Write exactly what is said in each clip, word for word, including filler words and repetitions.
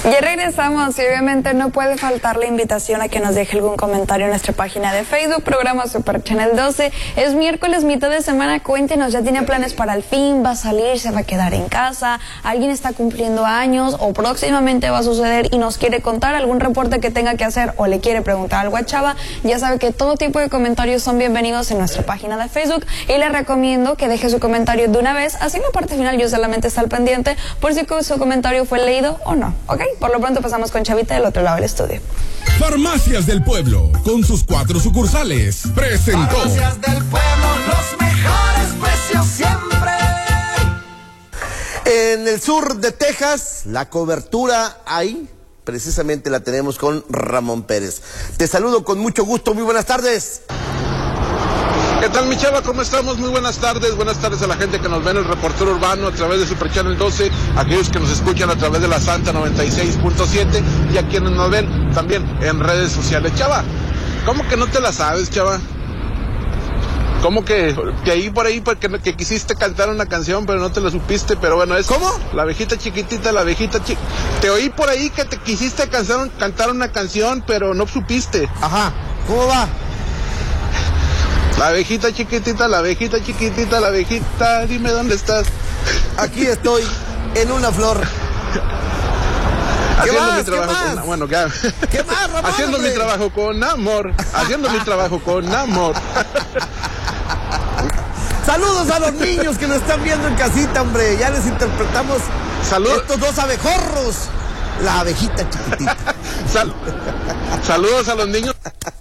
Ya regresamos y obviamente no puede faltar la invitación a que nos deje algún comentario en nuestra página de Facebook, programa Super Channel doce. Es miércoles, mitad de semana, cuéntenos, ¿ya tiene planes para el fin? ¿Va a salir? ¿Se va a quedar en casa? ¿Alguien está cumpliendo años o próximamente va a suceder y nos quiere contar algún reporte que tenga que hacer o le quiere preguntar algo a Chava? Ya sabe que todo tipo de comentarios son bienvenidos en nuestra página de Facebook y le recomiendo que deje su comentario de una vez, así en la parte final yo solamente está al pendiente por si su comentario fue leído o no, ¿ok? Por lo pronto pasamos con Chavita del otro lado del estudio. Farmacias del Pueblo, con sus cuatro sucursales, presentó. Farmacias del Pueblo, los mejores precios siempre. En el sur de Texas, la cobertura ahí, precisamente la tenemos con Ramón Pérez. Te saludo con mucho gusto, muy buenas tardes. ¿Qué tal, mi Chava? ¿Cómo estamos? Muy buenas tardes. Buenas tardes a la gente que nos ve en el reportero urbano a través de Super Channel doce, aquellos que nos escuchan a través de la Santa noventa y seis punto siete y a quienes nos ven también en redes sociales. Chava, ¿cómo que no te la sabes, Chava? ¿Cómo que, que ahí por ahí porque, que quisiste cantar una canción pero no te la supiste? Pero bueno, es... ¿Cómo? La abejita chiquitita, la abejita chiquitita. Te oí por ahí que te quisiste cantar, cantar una canción pero no supiste. Ajá, ¿cómo va? La abejita chiquitita, la abejita chiquitita, la abejita, dime dónde estás. Aquí estoy, en una flor. Haciendo más? mi trabajo ¿Qué con más? bueno, ya. ¿Qué más, Ramón, haciendo hombre? mi trabajo con amor, haciendo mi trabajo con amor. Saludos a los niños que nos están viendo en casita, hombre. Ya les interpretamos Salud. estos dos abejorros. La abejita chiquitita. Sal Saludos a los niños.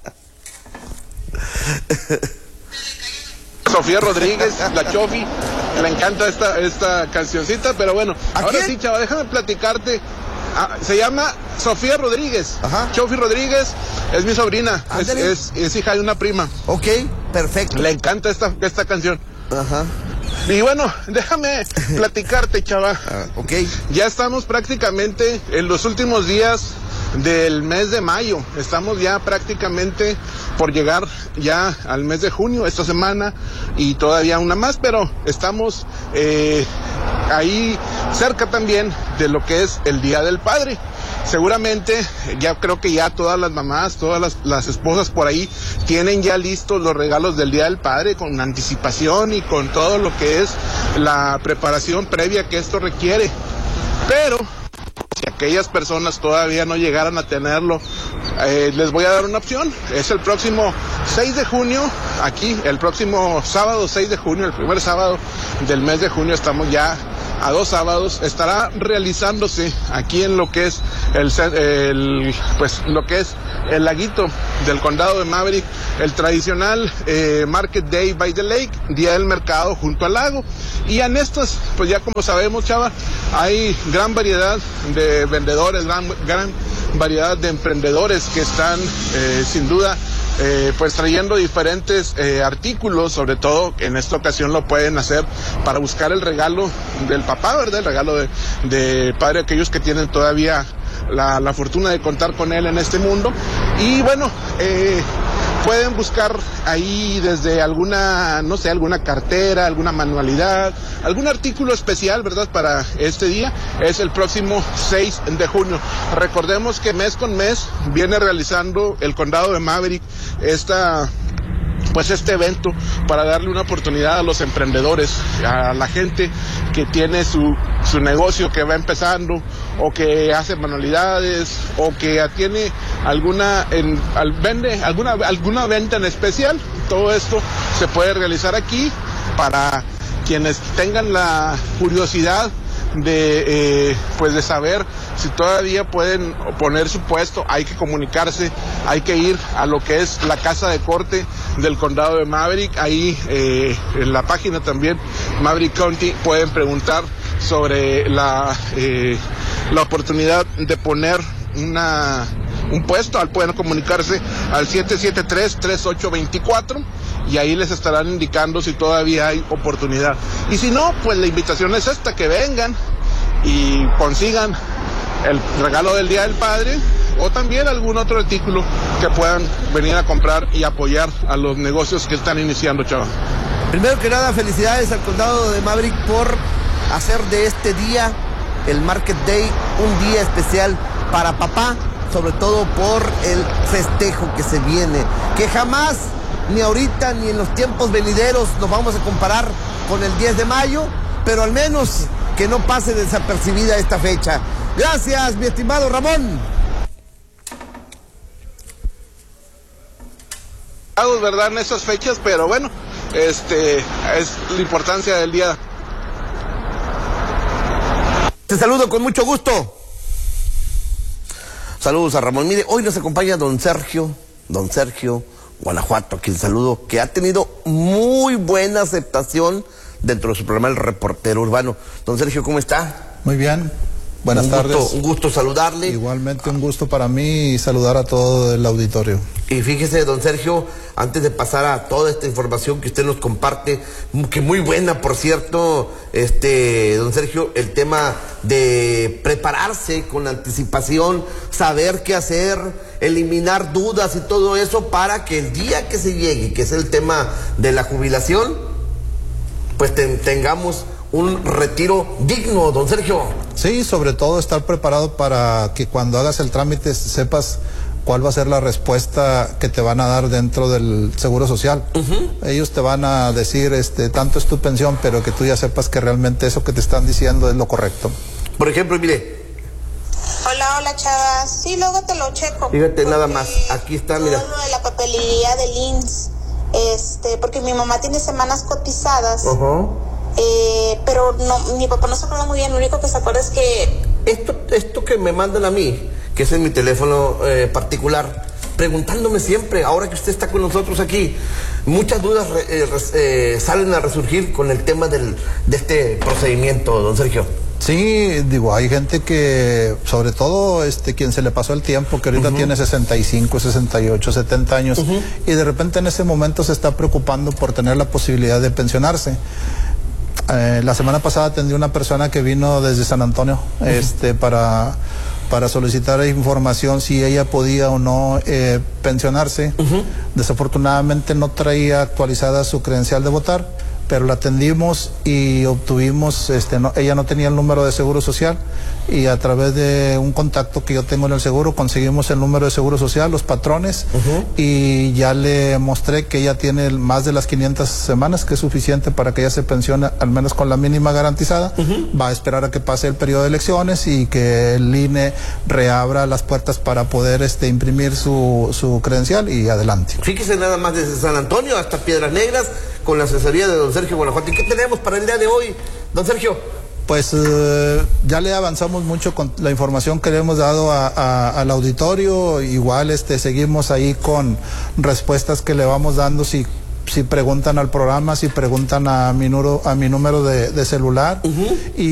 Sofía Rodríguez, la Chofi, le encanta esta, esta cancioncita, pero bueno, ahora quién? sí, Chava, déjame platicarte. Ah, se llama Sofía Rodríguez. Ajá. Chofi Rodríguez es mi sobrina, es, Ándale. es, es hija de una prima. Ok, perfecto. Le encanta esta, esta canción. Ajá. Y bueno, déjame platicarte, Chava. Ah, ok. Ya estamos prácticamente en los últimos días del mes de mayo. Estamos ya prácticamente por llegar ya al mes de junio esta semana y todavía una más, pero estamos eh, ahí cerca también de lo que es el Día del Padre. Seguramente ya creo que ya todas las mamás, todas las, las esposas por ahí tienen ya listos los regalos del Día del Padre con anticipación y con todo lo que es la preparación previa que esto requiere. Pero si aquellas personas todavía no llegaran a tenerlo, eh, les voy a dar una opción. Es el próximo seis de junio, aquí, el próximo sábado seis de junio, el primer sábado del mes de junio, estamos ya a dos sábados, estará realizándose aquí en lo que es el, el pues lo que es el laguito del condado de Maverick, el tradicional eh, Market Day by the Lake, día del mercado junto al lago. Y en estas, pues ya como sabemos, Chava, hay gran variedad de vendedores, gran, gran variedad de emprendedores que están eh, sin duda Eh, pues trayendo diferentes eh, artículos, sobre todo en esta ocasión lo pueden hacer para buscar el regalo del papá, ¿verdad? El regalo de, de padre a aquellos que tienen todavía la, la fortuna de contar con él en este mundo. Y bueno, eh, pueden buscar ahí desde alguna, no sé, alguna cartera, alguna manualidad, algún artículo especial, ¿verdad? Para este día. Es el próximo seis de junio. Recordemos que mes con mes viene realizando el condado de Maverick esta... pues este evento para darle una oportunidad a los emprendedores, a la gente que tiene su, su negocio que va empezando o que hace manualidades o que tiene alguna en, al, vende alguna alguna venta en especial. Todo esto se puede realizar aquí para quienes tengan la curiosidad de eh, pues de saber si todavía pueden poner su puesto. Hay que comunicarse, hay que ir a lo que es la casa de corte del condado de Maverick. Ahí eh, en la página también Maverick County pueden preguntar sobre la eh, la oportunidad de poner una un puesto. Pueden comunicarse al siete siete tres, tres ocho dos cuatro y ahí les estarán indicando si todavía hay oportunidad. Y si no, pues la invitación es esta, que vengan y consigan el regalo del Día del Padre o también algún otro artículo que puedan venir a comprar y apoyar a los negocios que están iniciando, Chava. Primero que nada, felicidades al condado de Maverick por hacer de este día, el Market Day, un día especial para papá, sobre todo por el festejo que se viene, que jamás, ni ahorita ni en los tiempos venideros, nos vamos a comparar con el diez de mayo, pero al menos que no pase desapercibida esta fecha. Gracias, mi estimado Ramón. ¿Verdad? En estas fechas, pero bueno, este es la importancia del día. Te saludo con mucho gusto. Saludos a Ramón. Mire, hoy nos acompaña don Sergio, don Sergio Guanajuato, a quien saludo, que ha tenido muy buena aceptación dentro de su programa El Reportero Urbano. Don Sergio, ¿cómo está? Muy bien. Buenas un tardes. Gusto, un gusto saludarle. Igualmente un gusto para mí y saludar a todo el auditorio. Y fíjese, don Sergio, antes de pasar a toda esta información que usted nos comparte, que muy buena, por cierto, este, don Sergio, el tema de prepararse con anticipación, saber qué hacer, eliminar dudas y todo eso para que el día que se llegue, que es el tema de la jubilación, pues ten, tengamos un retiro digno, don Sergio. Sí, sobre todo estar preparado para que cuando hagas el trámite sepas cuál va a ser la respuesta que te van a dar dentro del Seguro Social. Uh-huh. Ellos te van a decir, este, tanto es tu pensión, pero que tú ya sepas que realmente eso que te están diciendo es lo correcto. Por ejemplo, mire. Hola, hola, chavas. Sí, luego te lo checo. Fíjate nada más, aquí está, mira. Todo lo de la papelería del I M S S, este, porque mi mamá tiene semanas cotizadas. Ajá. Uh-huh. Eh, pero no, mi papá no se acuerda muy bien, lo único que se acuerda es que... Esto, esto que me mandan a mí, que es en mi teléfono eh, particular, preguntándome siempre, ahora que usted está con nosotros aquí, muchas dudas eh, eh, salen a resurgir con el tema del, de este procedimiento, don Sergio. Sí, digo, hay gente que, sobre todo este quien se le pasó el tiempo, que ahorita uh-huh. tiene sesenta y cinco, sesenta y ocho, setenta años, uh-huh. y de repente en ese momento se está preocupando por tener la posibilidad de pensionarse. Eh, la semana pasada atendí a una persona que vino desde San Antonio, uh-huh. este, para, para solicitar información si ella podía o no eh, pensionarse. Uh-huh. Desafortunadamente no traía actualizada su credencial de votar, pero la atendimos y obtuvimos, este, no, ella no tenía el número de seguro social, y a través de un contacto que yo tengo en el seguro conseguimos el número de seguro social, los patrones, uh-huh. y ya le mostré que ella tiene más de las quinientas semanas, que es suficiente para que ella se pensione al menos con la mínima garantizada. Uh-huh. Va a esperar a que pase el periodo de elecciones y que el I N E reabra las puertas para poder este, imprimir su, su credencial y adelante. Fíjese nada más, desde San Antonio hasta Piedras Negras, con la asesoría de don Sergio Guanajuato. ¿Y qué tenemos para el día de hoy, don Sergio? Pues eh, ya le avanzamos mucho con la información que le hemos dado a, a, al auditorio. Igual este seguimos ahí con respuestas que le vamos dando si, si preguntan al programa, si preguntan a mi, nuro, a mi número de, de celular. Uh-huh. Y